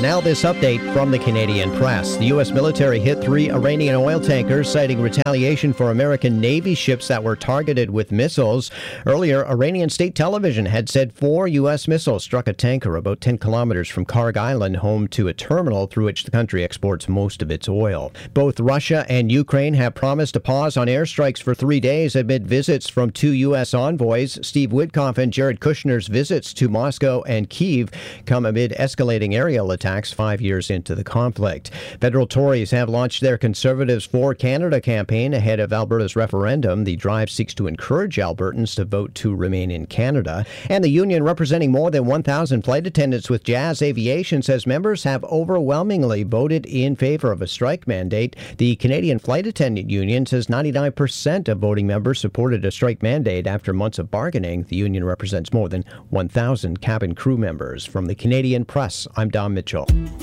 Now this update from the Canadian press. The U.S. military hit 3 Iranian oil tankers, citing retaliation for American Navy ships that were targeted with missiles. Earlier, Iranian state television had said 4 U.S. missiles struck a tanker about 10 kilometers from Karg Island, home to a terminal through which the country exports most of its oil. Both Russia and Ukraine have promised a pause on airstrikes for 3 days amid visits from 2 U.S. envoys. Steve Witkoff and Jared Kushner's visits to Moscow and Kyiv come amid escalating aerial attacks 5 years into the conflict. Federal Tories have launched their Conservatives for Canada campaign ahead of Alberta's referendum. The drive seeks to encourage Albertans to vote to remain in Canada. And the union representing more than 1,000 flight attendants with Jazz Aviation says members have overwhelmingly voted in favor of a strike mandate. The Canadian Flight Attendant Union says 99% of voting members supported a strike mandate after months of bargaining. The union represents more than 1,000 cabin crew members. From the Canadian Press, I'm Don Mitchell.